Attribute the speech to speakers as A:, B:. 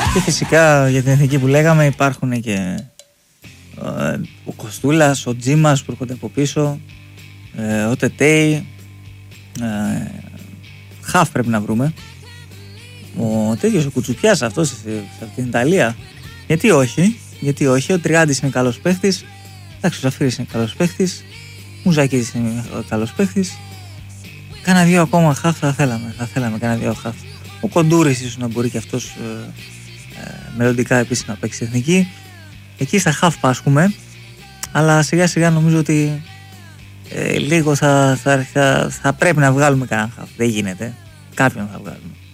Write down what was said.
A: Και φυσικά για την εθνική που λέγαμε υπάρχουν και ο Κοστούλας, ο Τζίμας που έρχονται από πίσω, ο Τετέι, χαφ πρέπει να βρούμε. Ο τέτοιος ο Κουτσουπιάς αυτός στην Ιταλία. Γιατί όχι, ο Τριάντης είναι καλός παίχτης. Εντάξει, ο Ζαφύρης είναι καλός παίχτης. Ο Μουζακίδης είναι καλός παίχτης. Κάνα δύο ακόμα χαφ θα θέλαμε κάνα δύο χαφ. Ο Κοντούρης ίσως να μπορεί και αυτός μελλοντικά επίσης να παίξει εθνική. Εκεί στα χαφ πάσχουμε, αλλά σιγά σιγά νομίζω ότι λίγο θα πρέπει να βγάλουμε κανένα χαφ. Δεν γίνεται, κάποιον θα βγάλουμε.